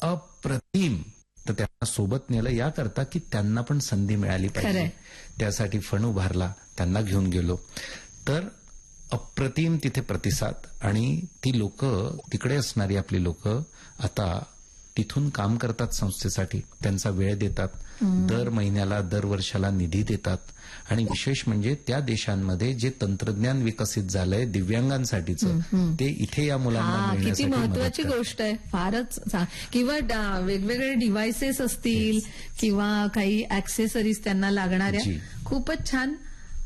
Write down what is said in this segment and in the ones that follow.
अप्रतिम. तर त्यांना सोबत नेलं याकरता की त्यांना पण संधी मिळाली पाहिजे. खरंय. त्यासाठी फंड उभारला, त्यांना घेऊन गेलो. तर अप्रतिम तिथे प्रतिसाद. आणि ती लोक, तिकडे असणारी आपली लोक आता तिथून काम करतात संस्थेसाठी, त्यांचा वेळ देतात, दर महिन्याला दर वर्षाला निधी देतात. आणि विशेष म्हणजे त्या देशांमध्ये जे तंत्रज्ञान विकसित झालंय दिव्यांगांसाठीचं, ते इथे या मुलांना मिळण्यासाठी किती मदत महत्वाची करतात. गोष्ट आहे. फारच किंवा वेगवेगळे डिव्हायसेस असतील किंवा काही ऍक्सेसरीज त्यांना लागणाऱ्या, जी. खूपच छान.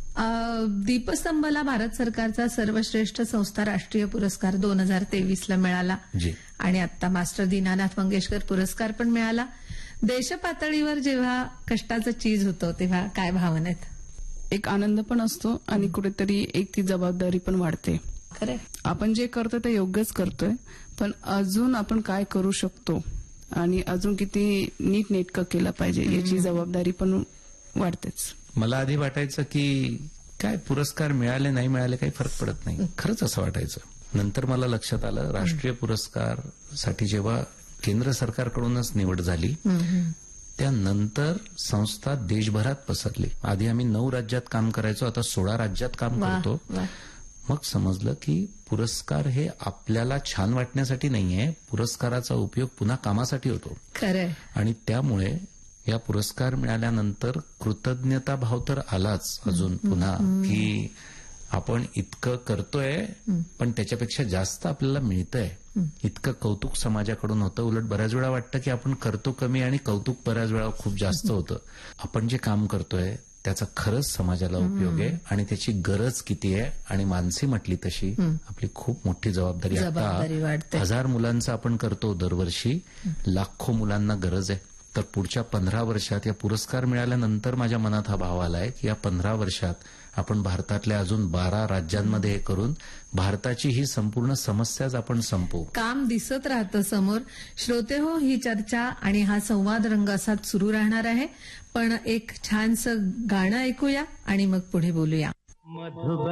दीपस्तंभला भारत सरकारचा सर्वश्रेष्ठ संस्था राष्ट्रीय पुरस्कार 2023 ला मिळाला. जी. आणि आता मास्टर दीनानाथ मंगेशकर पुरस्कार पण मिळाला. देशपातळीवर जेव्हा कष्टाचं चीज होतं तेव्हा काय भावना आहेत? एक आनंद पण असतो आणि कुठेतरी एक ती जबाबदारी पण वाढते. खरंय. आपण जे करतोय ते योग्यच करतोय, पण अजून आपण काय करू शकतो आणि अजून किती नीटनेटकं केलं पाहिजे याची जबाबदारी पण वाढतेच. मला आधी वाटायचं की काय पुरस्कार मिळाले नाही मिळाले काही फरक पडत नाही, खरंच असं वाटायचं. नंतर मला लक्षात आलं, राष्ट्रीय पुरस्कार साठी जेव्हा केंद्र सरकारकडूनच निवड झाली, त्यानंतर संस्था देशभरात पसरली. आधी आम्ही 9 राज्यात काम करायचो, आता 16 राज्यात काम करतो. मग समजलं की पुरस्कार हे आपल्याला छान वाटण्यासाठी नाहीये, पुरस्काराचा उपयोग पुन्हा कामासाठी होतो. खरंय. आणि त्यामुळे या पुरस्कार मिळाल्यानंतर कृतज्ञता भाव तर आलाच अजून पुन्हा, की आपण इतकं करतोय पण त्याच्यापेक्षा जास्त आपल्याला मिळतंय, इतकं कौतुक समाजाकडून होतं. उलट बऱ्याच वेळा वाटतं की आपण करतो कमी आणि कौतुक बऱ्याच वेळा खूप जास्त होतं. आपण जे काम करतोय त्याचा खरंच समाजाला उपयोग आहे आणि त्याची गरज किती आहे. आणि मानसी म्हटली तशी आपली खूप मोठी जबाबदारी. आता 1000 मुलांचं आपण करतो दरवर्षी, लाखो मुलांना गरज आहे. तर पुढच्या 15 वर्षात या पुरस्कार मिळाल्यानंतर माझ्या मनात हा भाव आलाय की या 15 वर्षात आपण भारतातल्या अजून 12 राज्यांमध्ये हे करून भारताची ही संपूर्ण समस्याच आपण संपवू. काम दिसत राहतं समोर. श्रोते हो, ही चर्चा आणि हा संवाद रंग असाच सुरू राहणार आहे. पण एक छानसं गाणं ऐकूया आणि मग पुढे बोलूया.